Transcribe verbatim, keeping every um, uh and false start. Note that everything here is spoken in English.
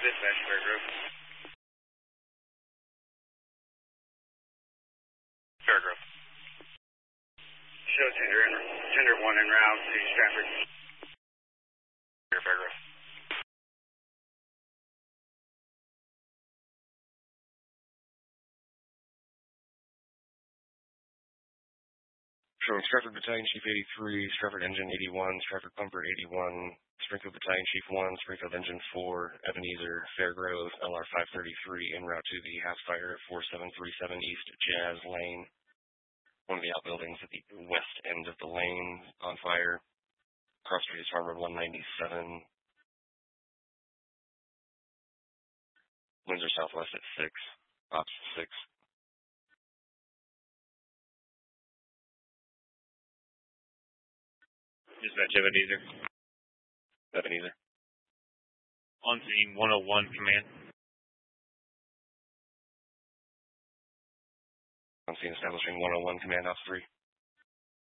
Dispatch, Fairgrove. Fairgrove. Show tender, in, tender one en route to Stratford. Here, Fairgrove. Showing Stratford Battalion Chief eighty-three, Stratford Engine eighty-one, Stratford Pumper eighty-one, Springfield Battalion Chief one, Springfield Engine four, Ebenezer, Fairgrove, L R five thirty-three, en route to the house fire at four seven three seven East Jazz Lane. One of the outbuildings at the west end of the lane on fire. Cross Street is Farm Road one ninety-seven. Windsor Southwest at six, Ops six. Dispatch, Ebenezer. Ebenezer. On scene, one oh one, command. On scene establishing one oh one, command, Ops three.